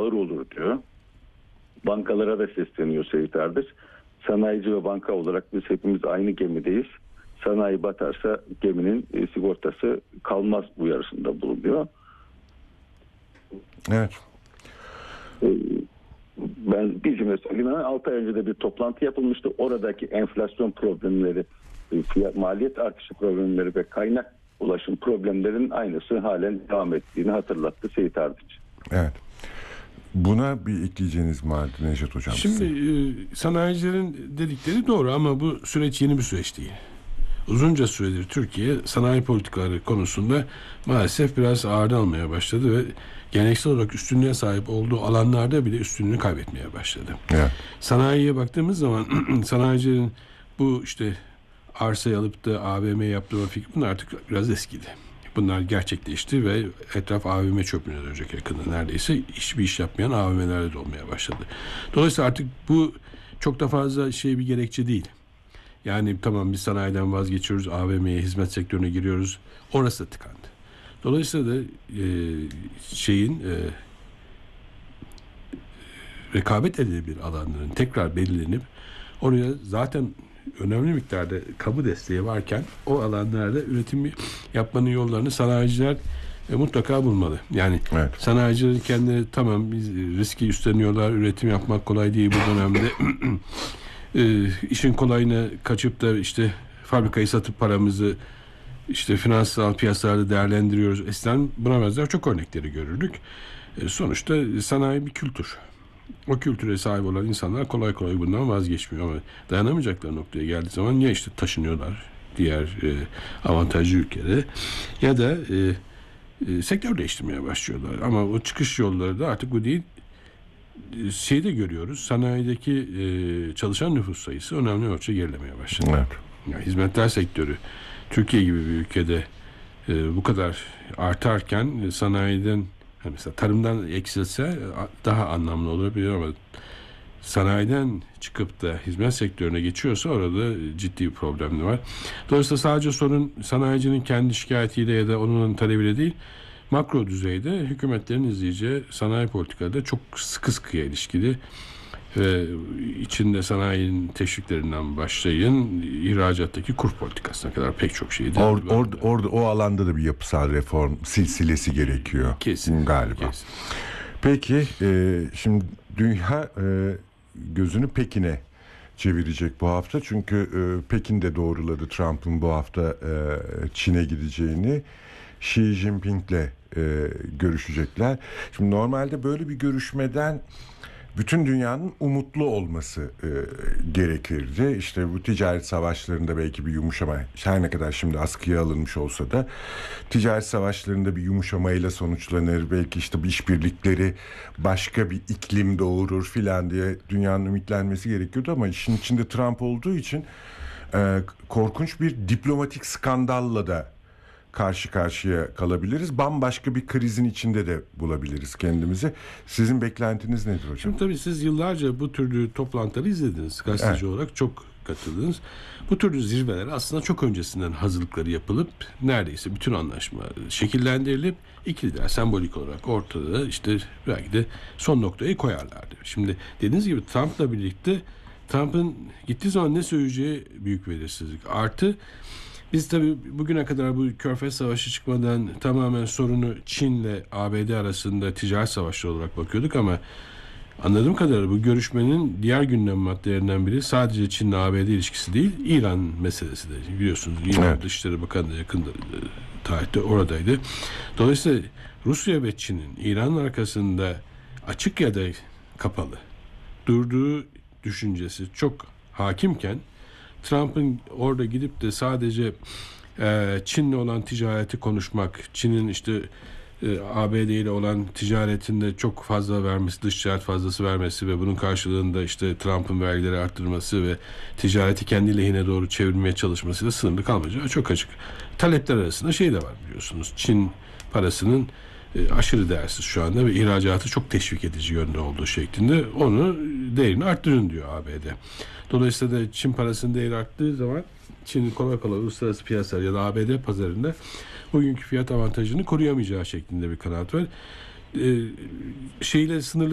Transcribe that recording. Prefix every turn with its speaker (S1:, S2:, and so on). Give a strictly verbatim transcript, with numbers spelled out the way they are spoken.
S1: ağır olur diyor. Bankalara da sesleniyor Seyit Ardıç. Sanayici ve banka olarak biz hepimiz aynı gemideyiz. Sanayi batarsa geminin e, sigortası kalmaz uyarısında bulunuyor.
S2: Evet.
S1: E, ben bizimle söyleyeyim, altı ay önce de bir toplantı yapılmıştı. Oradaki enflasyon problemleri, e, fiyat, maliyet artışı problemleri ve kaynak ulaşım problemlerinin aynısı halen devam ettiğini hatırlattı Seyit Ardıç.
S2: Evet. Buna bir ekleyeceğiniz mi vardı Nejat Hocam?
S3: Şimdi e, sanayicilerin dedikleri doğru ama bu süreç yeni bir süreç değil. Uzunca süredir Türkiye sanayi politikaları konusunda maalesef biraz ağır almaya başladı ve geleneksel olarak üstünlüğe sahip olduğu alanlarda bile üstünlüğünü kaybetmeye başladı.
S2: Evet.
S3: Sanayiye baktığımız zaman sanayicilerin bu işte arsayı alıp da A V M yaptırma fikri bunlar artık biraz eskidi. Bunlar gerçekleşti ve etraf A V M çöplüğüne dönecek yakında neredeyse. Hiçbir iş yapmayan A V M'lerde de olmaya başladı. Dolayısıyla artık bu çok da fazla şey bir gerekçe değil. Yani tamam biz sanayiden vazgeçiyoruz, A V M'ye, hizmet sektörüne giriyoruz. Orası da tıkandı. Dolayısıyla da e, şeyin e, rekabet edilebilir alanların tekrar belirlenip oraya zaten önemli miktarda kamu desteği varken o alanlarda üretim yapmanın yollarını sanayiciler e, mutlaka bulmalı. Yani
S2: evet.
S3: sanayicilerin kendileri tamam biz riski üstleniyorlar, üretim yapmak kolay değil bu dönemde. e, işin kolayına kaçıp da işte fabrikayı satıp paramızı işte finansal piyasalarda değerlendiriyoruz. Eskiden buna benzer çok örnekleri görürdük. E, sonuçta sanayi bir kültür. O kültüre sahip olan insanlar kolay kolay bundan vazgeçmiyor ama dayanamayacakları noktaya geldiği zaman ya işte taşınıyorlar diğer e, avantajlı ülkelere ya da e, e, sektör değiştirmeye başlıyorlar. Ama o çıkış yolları da artık bu değil. E, şeyde görüyoruz, sanayideki e, çalışan nüfus sayısı önemli ölçüde gerilemeye başladı.
S2: Evet.
S3: Yani hizmetler sektörü Türkiye gibi bir ülkede e, bu kadar artarken e, sanayiden mesela tarımdan eksilse daha anlamlı olabilir ama sanayiden çıkıp da hizmet sektörüne geçiyorsa orada ciddi bir problem var. Dolayısıyla sadece sorun sanayicinin kendi şikayetiyle ya da onun talebiyle değil, makro düzeyde hükümetlerin izleyeceği sanayi politikaları çok sıkı sıkıya ilişkili ve içinde sanayinin teşviklerinden başlayın ihracattaki kur politikasına kadar pek çok şeydi.
S2: Orada or, or, o alanda da bir yapısal reform silsilesi gerekiyor.
S3: Kesin
S2: galiba.
S3: Kesin.
S2: Peki e, şimdi dünya e, gözünü Pekin'e çevirecek bu hafta. Çünkü e, Pekin de doğruladı Trump'ın bu hafta e, Çin'e gideceğini. Xi Jinping'le e, görüşecekler. Şimdi normalde böyle bir görüşmeden bütün dünyanın umutlu olması e, gerekirdi. İşte bu ticaret savaşlarında belki bir yumuşama, her ne kadar şimdi askıya alınmış olsa da ticaret savaşlarında bir yumuşamayla sonuçlanır. Belki işte bir işbirlikleri başka bir iklim doğurur filan diye dünyanın ümitlenmesi gerekiyordu ama işin içinde Trump olduğu için e, korkunç bir diplomatik skandalla da karşı karşıya kalabiliriz. Bambaşka bir krizin içinde de bulabiliriz kendimizi. Sizin beklentiniz nedir hocam?
S3: Şimdi tabii siz yıllarca bu türlü toplantıları izlediniz. Gazeteci evet. olarak çok katıldınız. Bu türlü zirveler aslında çok öncesinden hazırlıkları yapılıp neredeyse bütün anlaşma şekillendirilip iki lider sembolik olarak ortada işte belki de son noktayı koyarlardı. Şimdi dediğiniz gibi Trump'la birlikte Trump'ın gittiği zaman ne söyleyeceği büyük belirsizlik. Artı biz tabii bugüne kadar bu Körfez Savaşı çıkmadan tamamen sorunu Çin'le A B D arasında ticaret savaşı olarak bakıyorduk ama anladığım kadarıyla bu görüşmenin diğer gündem maddelerinden biri sadece Çin'le A B D ilişkisi değil, İran meselesi de. Biliyorsunuz İran evet. Dışişleri Bakanı da yakın tarihte oradaydı. Dolayısıyla Rusya ve Çin'in İran'ın arkasında açık ya da kapalı durduğu düşüncesi çok hakimken Trump'ın orada gidip de sadece e, Çin'le olan ticareti konuşmak, Çin'in işte e, A B D ile olan ticaretinde çok fazla vermesi, dış ticaret fazlası vermesi ve bunun karşılığında işte Trump'ın vergileri arttırması ve ticareti kendi lehine doğru çevirmeye çalışmasıyla sınırlı kalmayacağı çok açık. Talepler arasında şey de var biliyorsunuz. Çin parasının e, aşırı değersiz şu anda ve ihracatı çok teşvik edici yönde olduğu şeklinde onu değerini arttırın diyor A B D. Dolayısıyla da Çin parasının değeri arttığı zaman Çin'in kolay kolay uluslararası piyasalar ya da A B D pazarında bugünkü fiyat avantajını koruyamayacağı şeklinde bir kanaat var. Ee, şeyle sınırlı